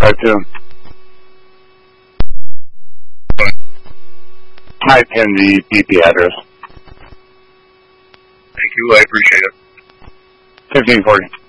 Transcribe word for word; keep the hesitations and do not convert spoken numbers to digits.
Right to him. Type in the P P address. Thank you. I appreciate it. fifteen forty.